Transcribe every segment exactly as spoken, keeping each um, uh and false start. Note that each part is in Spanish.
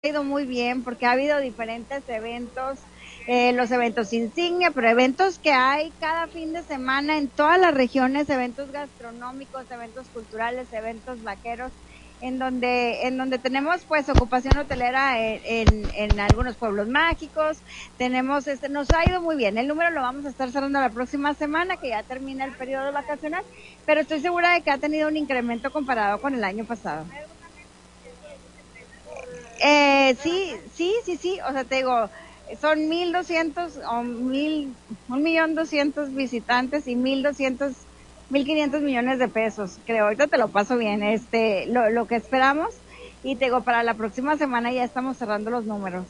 Ha ido muy bien porque ha habido diferentes eventos, eh, los eventos insignia, pero eventos que hay cada fin de semana en todas las regiones, eventos gastronómicos, eventos culturales, eventos vaqueros, en donde en donde tenemos pues ocupación hotelera en, en, en algunos pueblos mágicos. Tenemos este nos ha ido muy bien. El número lo vamos a estar cerrando la próxima semana, que ya termina el periodo vacacional, pero estoy segura de que ha tenido un incremento comparado con el año pasado. Eh, sí, sí, sí, sí, o sea, te digo, son mil doscientos o mil, un millón doscientos visitantes y mil doscientos, mil quinientos millones de pesos, creo. Ahorita te lo paso bien, este, lo, lo que esperamos, y te digo, para la próxima semana ya estamos cerrando los números.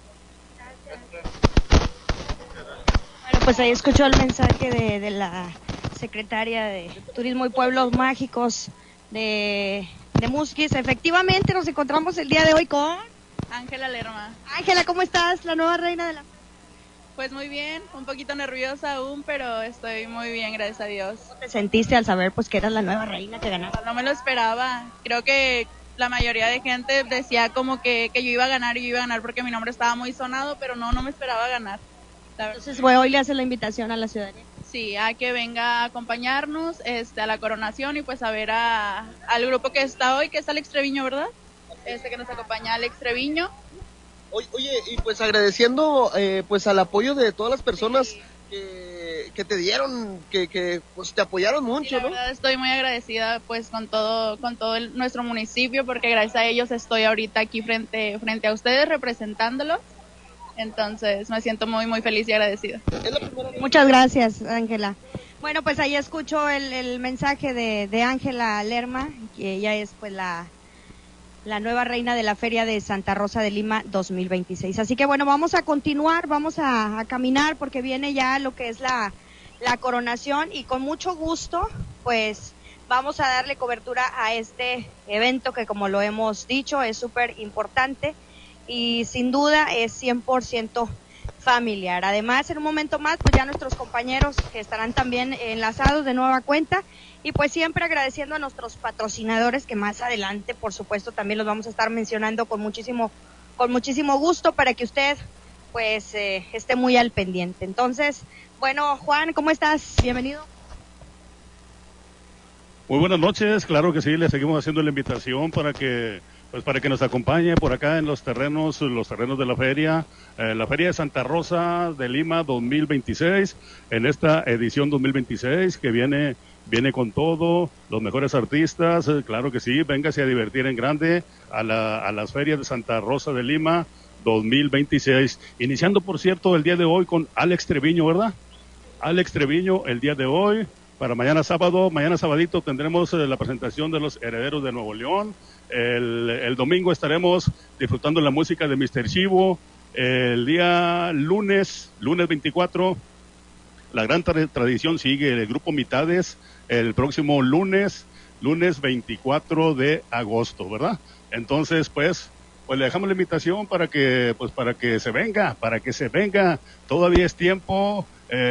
Bueno, pues ahí escuchó el mensaje de, de la secretaria de Turismo y Pueblos Mágicos de, de Musquis. Efectivamente, nos encontramos el día de hoy con Ángela Lerma. Ángela, ¿cómo estás? La nueva reina de la... Pues muy bien, un poquito nerviosa aún, pero estoy muy bien, gracias a Dios. ¿Cómo te sentiste al saber pues que eras la nueva reina que ganaba? No me lo esperaba. Creo que la mayoría de gente decía como que, que yo iba a ganar y yo iba a ganar porque mi nombre estaba muy sonado, pero no, no me esperaba ganar. Entonces, bueno, hoy le hace la invitación a la ciudadanía. Sí, a que venga a acompañarnos este, a la coronación y pues a ver a, al grupo que está hoy, que es Alex Treviño, ¿verdad? Este que nos acompaña Alex Treviño. Oye, y pues agradeciendo eh, pues al apoyo de todas las personas sí. que, que te dieron, que, que pues te apoyaron mucho, sí, la ¿no? verdad estoy muy agradecida pues con todo con todo el, nuestro municipio, porque gracias a ellos estoy ahorita aquí frente frente a ustedes representándolos. Entonces me siento muy muy feliz y agradecida. Muchas gracias, Ángela. Bueno, pues ahí escucho el, el mensaje de de Ángela Lerma, que ella es pues la la nueva reina de la Feria de Santa Rosa de Lima dos mil veintiséis. Así que bueno, vamos a continuar, vamos a, a caminar porque viene ya lo que es la, la coronación, y con mucho gusto pues vamos a darle cobertura a este evento que, como lo hemos dicho, es súper importante y sin duda es cien por ciento familiar. Además, en un momento más pues ya nuestros compañeros que estarán también enlazados de nueva cuenta. Y pues siempre agradeciendo a nuestros patrocinadores, que más adelante, por supuesto, también los vamos a estar mencionando con muchísimo, con muchísimo gusto, para que usted pues eh, esté muy al pendiente. Entonces, bueno, Juan, ¿cómo estás? Bienvenido. Muy buenas noches, claro que sí, le seguimos haciendo la invitación para que pues para que nos acompañe por acá en los terrenos, los terrenos de la feria, eh, la Feria de Santa Rosa de Lima dos mil veintiséis, en esta edición dos mil veintiséis que viene viene con todo, los mejores artistas, eh, claro que sí, véngase a divertir en grande a, la, a las ferias de Santa Rosa de Lima dos mil veintiséis, iniciando por cierto el día de hoy con Alex Treviño, ¿verdad? Alex Treviño el día de hoy, para mañana sábado, mañana sabadito tendremos eh, la presentación de los Herederos de Nuevo León, el, el domingo estaremos disfrutando la música de mister Chivo, el día lunes, lunes veinticuatro, la gran tra- tradición sigue, el grupo Mitades, el próximo lunes, lunes veinticuatro de agosto, ¿verdad? Entonces, pues, pues le dejamos la invitación para que, pues, para que se venga, para que se venga, todavía es tiempo,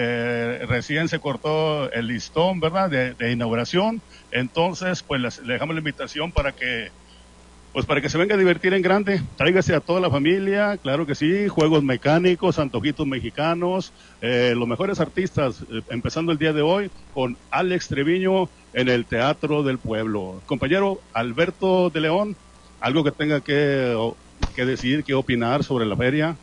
eh, recién se cortó el listón, ¿verdad?, de, de inauguración, entonces, pues, les, le dejamos la invitación para que, pues para que se venga a divertir en grande, tráigase a toda la familia, claro que sí, juegos mecánicos, antojitos mexicanos, eh, los mejores artistas, eh, empezando el día de hoy con Alex Treviño en el Teatro del Pueblo. Compañero Alberto de León, algo que tenga que, que decir, que opinar sobre la feria.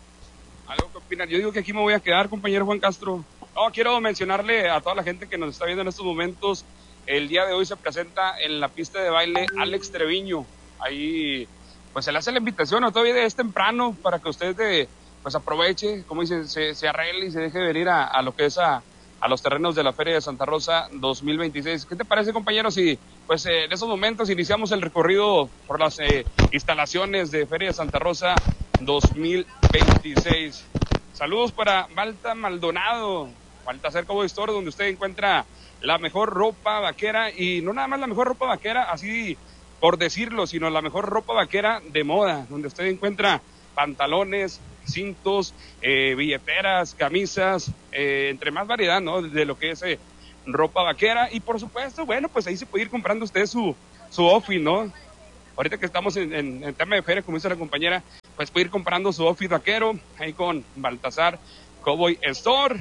Algo que opinar, yo digo que aquí me voy a quedar, compañero Juan Castro. No, quiero mencionarle a toda la gente que nos está viendo en estos momentos, el día de hoy se presenta en la pista de baile Alex Treviño. Ahí pues se le hace la invitación, ¿no? Todavía es temprano para que usted de, pues aproveche, como dice, se, se arregle y se deje venir a, a lo que es a, a los terrenos de la Feria de Santa Rosa dos mil veintiséis. ¿Qué te parece, compañero, si pues eh, en esos momentos iniciamos el recorrido por las eh, instalaciones de Feria de Santa Rosa dos mil veintiséis? Saludos para Malta Maldonado, Baltasar Cowboy Store, donde usted encuentra la mejor ropa vaquera, y no nada más la mejor ropa vaquera, así por decirlo, sino la mejor ropa vaquera de moda, donde usted encuentra pantalones, cintos, eh, billeteras, camisas, eh, entre más variedad, ¿no?, de lo que es eh, ropa vaquera, y por supuesto, bueno, pues ahí se puede ir comprando usted su, su outfit, ¿no? ahorita que estamos en, en, en tema de feria, como dice la compañera, pues puede ir comprando su outfit vaquero, ahí con Baltasar Cowboy Store.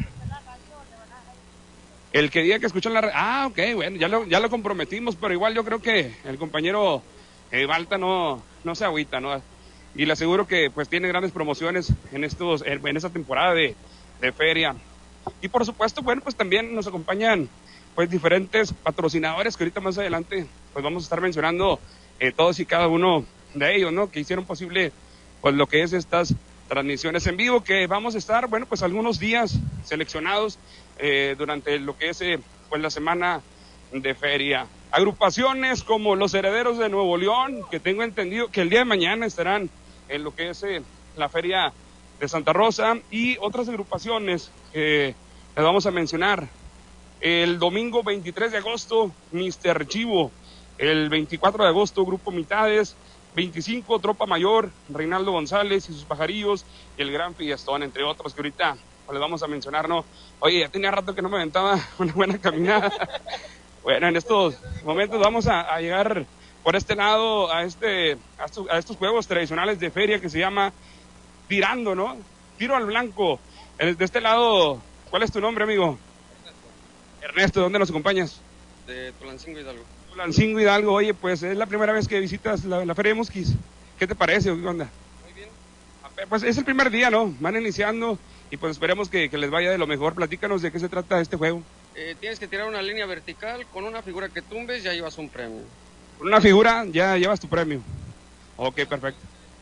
El que diga que escuchó en la red, ah, ok, bueno, ya lo, ya lo comprometimos, pero igual yo creo que el compañero eh, Balta no, no se agüita, ¿no? Y le aseguro que pues tiene grandes promociones en estos, en esta temporada de, de feria. Y por supuesto, bueno, pues también nos acompañan pues diferentes patrocinadores que ahorita más adelante pues vamos a estar mencionando eh, todos y cada uno de ellos, ¿no? Que hicieron posible pues lo que es estas transmisiones en vivo, que vamos a estar, bueno, pues algunos días seleccionados eh, durante lo que es eh, pues la semana de feria. Agrupaciones como los Herederos de Nuevo León, que tengo entendido que el día de mañana estarán en lo que es eh, la feria de Santa Rosa, y otras agrupaciones que les vamos a mencionar. El domingo veintitrés de agosto, mister Chivo. El veinticuatro de agosto, Grupo Mitades. veinticinco, Tropa Mayor, Reinaldo González y sus pajarillos, y el Gran Fiestón, entre otros que ahorita les vamos a mencionar, ¿no? Oye, ya tenía rato que no me aventaba una buena caminada. Bueno, en estos momentos vamos a, a llegar por este lado a este a estos, a estos juegos tradicionales de feria que se llama Tirando, ¿no? Tiro al blanco. De este lado, ¿cuál es tu nombre, amigo? Ernesto, ¿dónde nos acompañas? De Tulancingo Hidalgo. Tulancingo Hidalgo, oye, pues es la primera vez que visitas la, la Feria de Musquis. ¿Qué te parece o qué onda? Muy bien. Pues es el primer día, ¿no? Van iniciando y pues esperemos que, que les vaya de lo mejor. Platícanos de qué se trata este juego. Eh, tienes que tirar una línea vertical con una figura que tumbes, ya llevas un premio. Con una figura ya llevas tu premio. Ok, perfecto.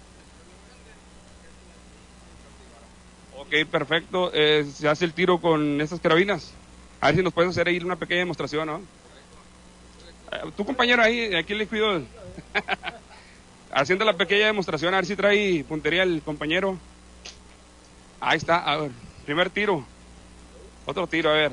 Ok, perfecto. Eh, se hace el tiro con estas carabinas. A ver si nos puedes hacer ahí una pequeña demostración, ¿no? Eh, tu compañero ahí, aquí le cuido. Haciendo la pequeña demostración, a ver si trae puntería el compañero. Ahí está, a ver, primer tiro. Otro tiro, a ver.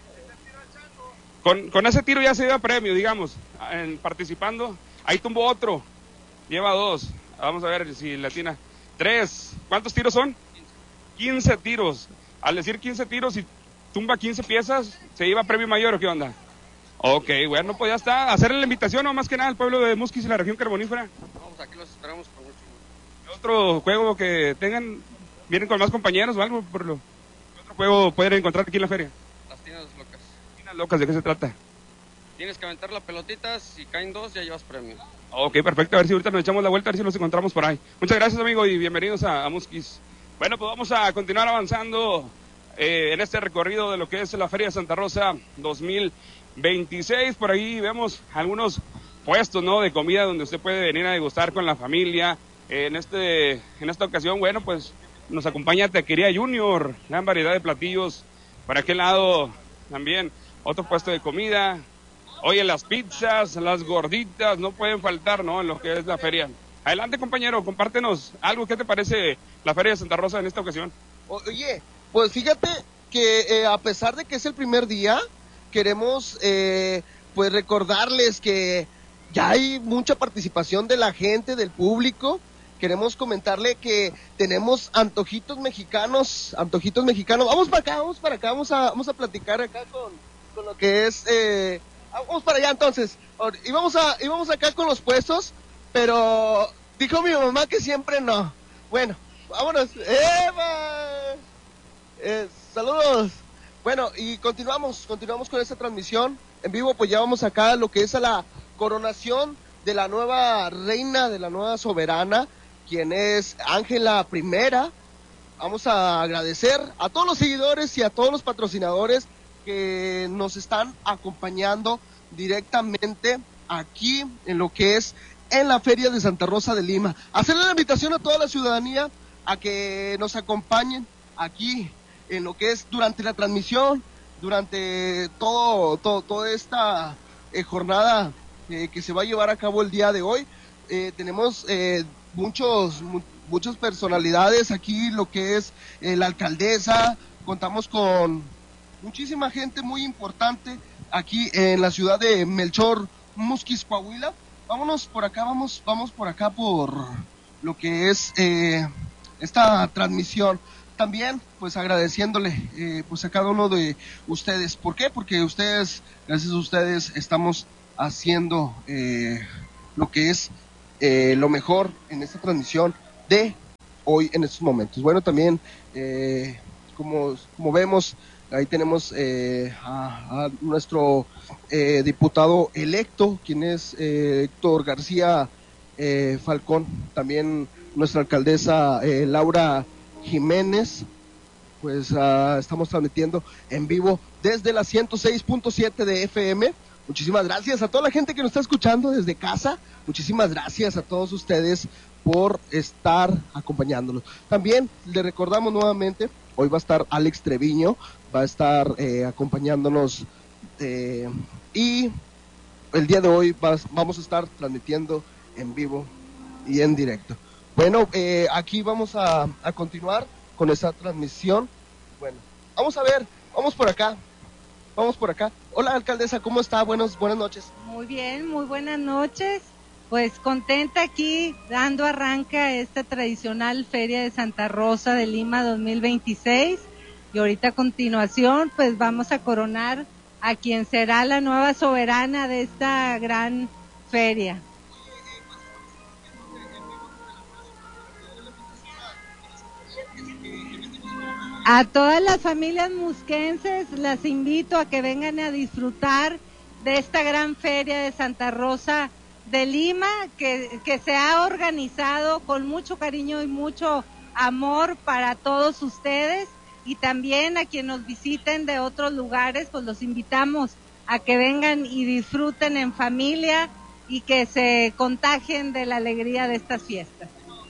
Con, con ese tiro ya se lleva premio, digamos, en, participando. Ahí tumbó otro. Lleva dos. Vamos a ver si latina. Tres. ¿Cuántos tiros son? quince tiros. Al decir quince tiros y tumba quince piezas, ¿se lleva premio mayor o qué onda? Ok, bueno, pues ya está. Hacerle la invitación, no más que nada, al pueblo de Musquis y la región carbonífera. Vamos, aquí los esperamos con mucho gusto. Otro juego que tengan, vienen con más compañeros o algo, por lo. Otro juego pueden encontrar aquí en la feria. Las tinas locas. Tinas locas, ¿de qué se trata? Tienes que aventar la pelotita, si caen dos ya llevas premio. Ok, perfecto, a ver si ahorita nos echamos la vuelta, a ver si nos encontramos por ahí. Muchas gracias, amigo, y bienvenidos a, a Musquis. Bueno, pues vamos a continuar avanzando eh, en este recorrido de lo que es la Feria de Santa Rosa dos mil veintiséis. Por ahí vemos algunos puestos, ¿no?, de comida donde usted puede venir a degustar con la familia. Eh, en este en esta ocasión, bueno, pues nos acompaña Taquería Junior, gran variedad de platillos. Por aquel lado también otro puesto de comida. Oye, las pizzas, las gorditas, no pueden faltar, ¿no?, en lo que es la feria. Adelante, compañero, compártenos algo. ¿Qué te parece la Feria de Santa Rosa en esta ocasión? Oye, pues fíjate que eh, a pesar de que es el primer día, queremos eh, pues recordarles que ya hay mucha participación de la gente, del público. Queremos comentarle que tenemos antojitos mexicanos, antojitos mexicanos. Vamos para acá, vamos para acá, vamos a, vamos a platicar acá con, con lo que es... Eh, vamos para allá entonces. Y vamos, a, y vamos acá con los puestos, pero dijo mi mamá que siempre no. Bueno, vámonos. ¡Eva! Eh, saludos. Bueno, y continuamos, continuamos con esta transmisión en vivo. Pues ya vamos acá a lo que es a la coronación de la nueva reina, de la nueva soberana, quien es Ángela Primera. Vamos a agradecer a todos los seguidores y a todos los patrocinadores que nos están acompañando directamente aquí en lo que es en la Feria de Santa Rosa de Lima. Hacerle la invitación a toda la ciudadanía a que nos acompañen aquí en lo que es durante la transmisión, durante todo, todo toda esta eh, jornada eh, que se va a llevar a cabo el día de hoy. Eh, tenemos eh, muchos mu muchas personalidades aquí, lo que es eh, la alcaldesa. Contamos con muchísima gente muy importante aquí en la ciudad de Melchor, Musquis, Coahuila. Vámonos por acá, vamos, vamos por acá por lo que es eh, esta transmisión. También, pues agradeciéndole eh, pues a cada uno de ustedes. ¿Por qué? Porque ustedes, gracias a ustedes, estamos haciendo eh, lo que es eh, lo mejor en esta transmisión de hoy en estos momentos. Bueno, también eh, como, como vemos, ahí tenemos eh, a, a nuestro eh, diputado electo, quien es eh, Héctor García eh, Falcón, también nuestra alcaldesa eh, Laura Jiménez. Pues uh, estamos transmitiendo en vivo desde la ciento seis punto siete de F M. Muchísimas gracias a toda la gente que nos está escuchando desde casa. Muchísimas gracias a todos ustedes por estar acompañándonos. También le recordamos nuevamente, hoy va a estar Alex Treviño, va a estar eh, acompañándonos eh, y el día de hoy va, vamos a estar transmitiendo en vivo y en directo. Bueno, eh, aquí vamos a, a continuar con esa transmisión. Bueno, vamos a ver, vamos por acá, vamos por acá. Hola, alcaldesa, ¿cómo está? Buenos, buenas noches. Muy bien, muy buenas noches. Pues contenta aquí, dando arranque a esta tradicional Feria de Santa Rosa de Lima dos mil veintiséis. Y ahorita a continuación, pues vamos a coronar a quien será la nueva soberana de esta gran feria. A todas las familias musquenses las invito a que vengan a disfrutar de esta gran feria de Santa Rosa de Lima, que, que se ha organizado con mucho cariño y mucho amor para todos ustedes, y también a quienes nos visiten de otros lugares, pues los invitamos a que vengan y disfruten en familia y que se contagien de la alegría de estas fiestas.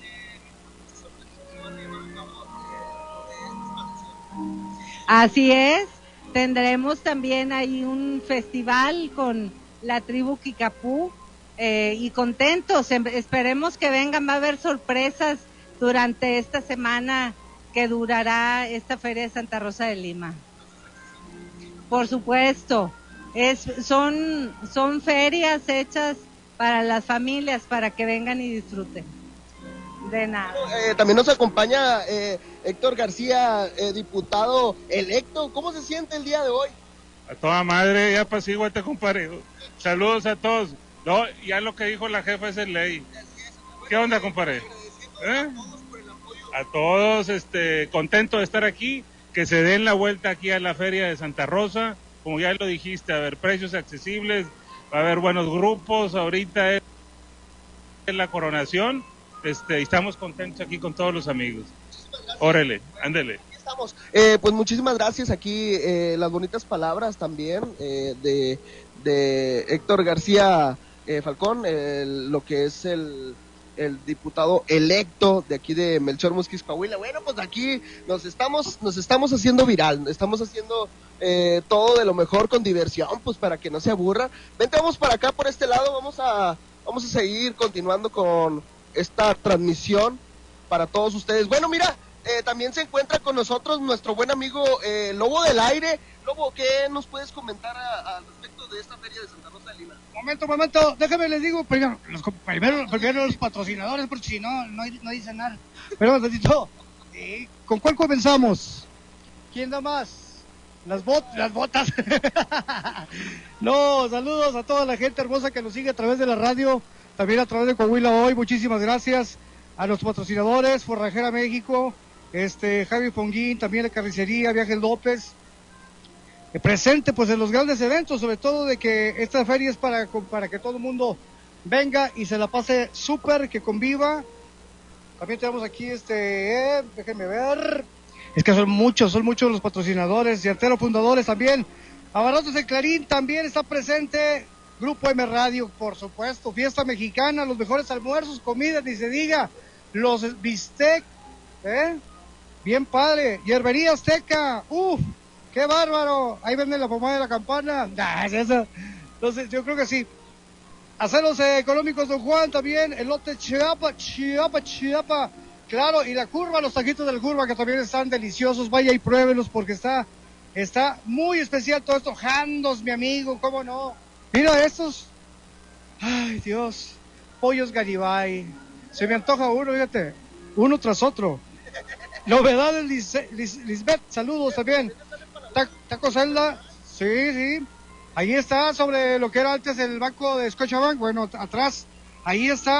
Así es, tendremos también ahí un festival con la tribu Kikapú eh, y contentos, esperemos que vengan, va a haber sorpresas durante esta semana que durará esta Feria de Santa Rosa de Lima. Por supuesto, es, son, son ferias hechas para las familias, para que vengan y disfruten. De nada. Eh, también nos acompaña eh, Héctor García, eh, diputado electo. ¿Cómo se siente el día de hoy? A toda madre, ya pasíguate, compadre. Saludos a todos. No, ya lo que dijo la jefa es el ley. ¿Qué onda, compadre? ¿Eh? A todos, este, contento de estar aquí, que se den la vuelta aquí a la Feria de Santa Rosa. Como ya lo dijiste, a ver, precios accesibles, va a haber buenos grupos. Ahorita es la coronación. Este, estamos contentos aquí con todos los amigos. Órale, ándele. Aquí estamos. Eh, pues muchísimas gracias aquí, eh, las bonitas palabras también eh, de, de Héctor García eh, Falcón, eh, lo que es el, el diputado electo de aquí de Melchor Musquis, Coahuila. Bueno, pues aquí nos estamos, nos estamos haciendo viral, estamos haciendo eh, todo de lo mejor con diversión, pues para que no se aburra. Vente, vamos para acá, por este lado, vamos a, vamos a seguir continuando con esta transmisión para todos ustedes. Bueno, mira, eh, también se encuentra con nosotros nuestro buen amigo eh, Lobo del Aire. Lobo, ¿qué nos puedes comentar al respecto de esta Feria de Santa Rosa de Lima? Momento, momento, déjame les digo primero los, primero, primero los patrocinadores, porque si no, no, no dicen nada. Pero un ratito, eh, ¿con cuál comenzamos? ¿Quién da más? Las, bot las botas. No, saludos a toda la gente hermosa que nos sigue a través de la radio, también a través de Coahuila Hoy. Muchísimas gracias a los patrocinadores, Forrajera México, este Javi Fonguín, también la Carnicería Viajes López, eh, presente pues en los grandes eventos, sobre todo de que esta feria es para, para que todo el mundo venga y se la pase súper, que conviva. También tenemos aquí este, eh, déjenme ver, es que son muchos, son muchos los patrocinadores y arteros fundadores también. Abarrotes El Clarín también está presente. Grupo M Radio, por supuesto, Fiesta Mexicana, los mejores almuerzos, comidas, ni se diga, los bistec, ¿eh? Bien padre, Hierbería Azteca, uff, qué bárbaro, ahí vende la pomada de la campana, nah, eso. Entonces yo creo que sí. Aceros eh, Económicos Don Juan también, elote Chiapa, Chiapa, Chiapa, claro, y la curva, los taquitos de la curva que también están deliciosos, vaya y pruébenlos porque está, está muy especial todo esto. Jandos, mi amigo, cómo no. Mira estos, ay Dios, pollos Garibay, se me antoja uno, fíjate, uno tras otro. Novedades Lis Lis Lisbeth, saludos también. Ta Taco Zelda, sí, sí, ahí está sobre lo que era antes el banco de Scotiabank, bueno, atrás, ahí está,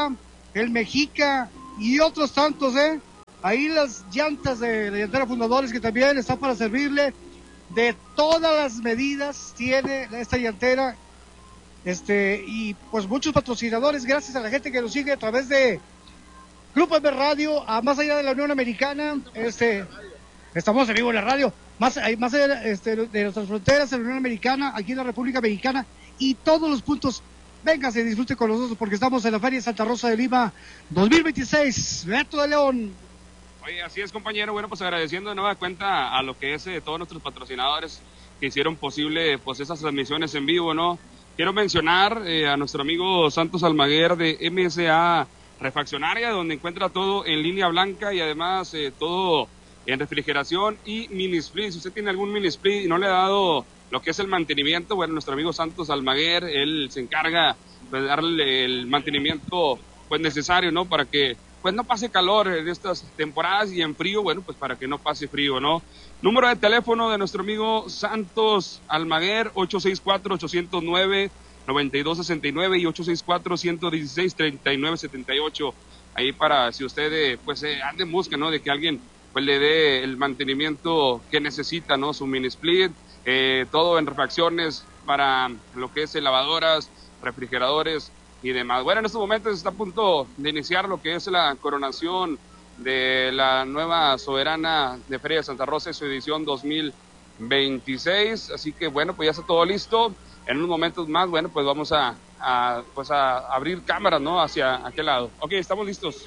el Mexica y otros tantos, ¿eh? Ahí las llantas de la llantera Fundadores, que también están para servirle. De todas las medidas tiene esta llantera. Este, y pues muchos patrocinadores, gracias a la gente que nos sigue a través de Grupo M Radio, a más allá de la Unión Americana. Este, estamos en vivo en la radio, más, más allá este, de nuestras fronteras, en la Unión Americana, aquí en la República Mexicana, y todos los puntos. Véngase, disfrute con nosotros porque estamos en la Feria Santa Rosa de Lima dos mil veintiséis. Beato de León. Oye, así es, compañero. Bueno, pues agradeciendo de nueva cuenta a lo que es eh, todos nuestros patrocinadores que hicieron posible pues esas transmisiones en vivo, ¿no? Quiero mencionar eh, a nuestro amigo Santos Almaguer de M S A Refaccionaria, donde encuentra todo en línea blanca y además eh, todo en refrigeración y mini split. Si usted tiene algún mini split y no le ha dado lo que es el mantenimiento, bueno, nuestro amigo Santos Almaguer, él se encarga pues, de darle el mantenimiento pues necesario, ¿no? Para que pues no pase calor en estas temporadas y en frío, bueno, pues para que no pase frío, ¿no? Número de teléfono de nuestro amigo Santos Almaguer, ocho seis cuatro, ocho cero nueve, nueve dos seis nueve y ocho seis cuatro, uno uno seis, tres nueve siete ocho. Ahí para si usted, eh, pues, eh, ande en busca, ¿no? De que alguien, pues, le dé el mantenimiento que necesita, ¿no? Su mini split, eh, todo en refacciones para lo que es eh, lavadoras, refrigeradores y demás. Bueno, en estos momentos está a punto de iniciar lo que es la coronación de la nueva soberana de Feria de Santa Rosa, su edición dos mil veintiséis, así que bueno, pues ya está todo listo. En unos momentos más, bueno, pues vamos a, a, pues a abrir cámaras, ¿no? Hacia aquel lado. Ok, estamos listos.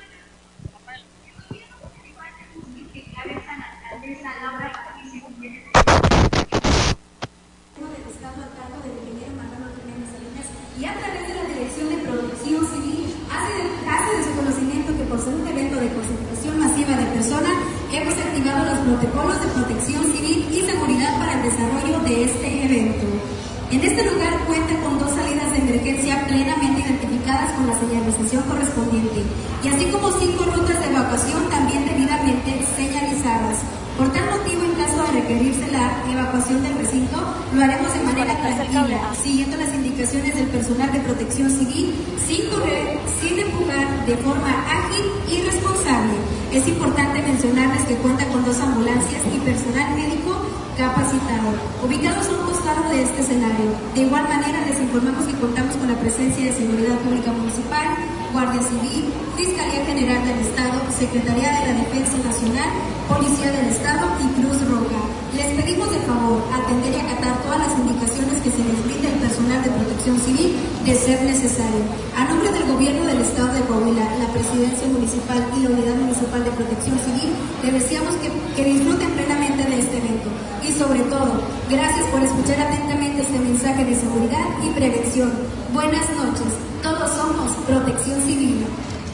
Y a través de la Dirección de Protección Civil hace de, hace de su conocimiento que por ser un evento de concentración masiva de personas, hemos activado los protocolos de protección civil y seguridad para el desarrollo de este evento. En este lugar cuenta con dos salidas de emergencia plenamente identificadas con la señalización correspondiente, y así como cinco rutas de evacuación también debidamente señalizadas. Por tal motivo, en caso de requerirse la evacuación del recinto, lo haremos de manera tranquila, siguiendo las indicaciones del personal de protección civil, sin correr, sin empujar, de forma ágil y responsable. Es importante mencionarles que cuenta con dos ambulancias y personal médico capacitado, ubicados a un costado de este escenario. De igual manera, les informamos que contamos con la presencia de Seguridad Pública Municipal, Guardia Civil, Fiscalía General del Estado, Secretaría de la Defensa Nacional, Policía del Estado y Cruz Roja. Les pedimos de favor atender y acatar todas las indicaciones que se les brinda el personal de protección civil de ser necesario. A nombre del Gobierno del Estado de Coahuila, la Presidencia Municipal y la Unidad Municipal de Protección Civil, les deseamos que, que disfruten plenamente de este evento. Y sobre todo, gracias por escuchar atentamente este mensaje de seguridad y prevención. Buenas noches. Todos somos Protección Civil.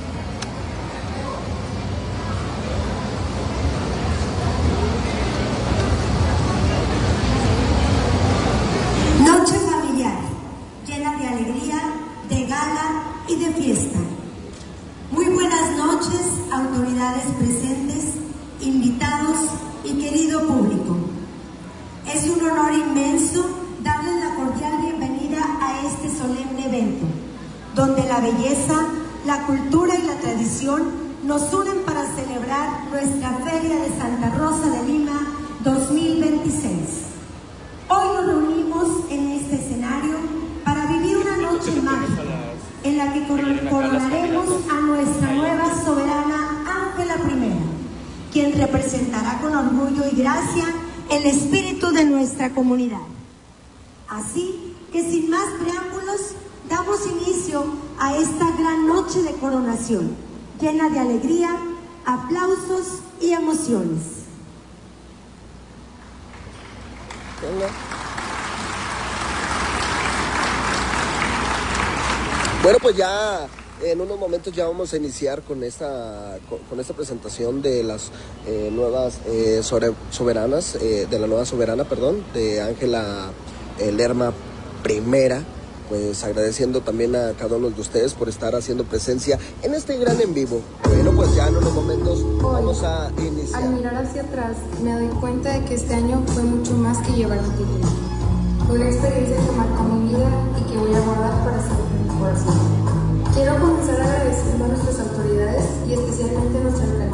Noche familiar, llena de alegría, de gala y de fiesta. Muy buenas noches, autoridades presentes, invitados y querido público. Es un honor inmenso darles la cordial bienvenida a este solemne evento, donde la belleza, la cultura y la tradición nos unen para celebrar nuestra Feria de Santa Rosa de Lima dos mil veintiséis. Hoy nos reunimos en este escenario para vivir una noche mágica en la que coronaremos a nuestra nueva soberana Ángela primera, quien representará con orgullo y gracia el espíritu de nuestra comunidad. Así que sin más preámbulos, damos inicio a esta gran noche de coronación, llena de alegría, aplausos y emociones. Bueno, pues ya en unos momentos ya vamos a iniciar con esta con, con esta presentación de las eh, nuevas eh, sobre, soberanas, eh, de la nueva soberana, perdón, de Ángela eh, Lerma primera. Pues agradeciendo también a cada uno de ustedes por estar haciendo presencia en este gran en vivo. Bueno, pues ya en unos momentos vamos a iniciar. Al mirar hacia atrás, me doy cuenta de que este año fue mucho más que llevar un título. Fue una experiencia que marcó mi vida y que voy a guardar para siempre en mi corazón. Quiero comenzar agradeciendo a nuestras autoridades y especialmente a nuestra alcaldía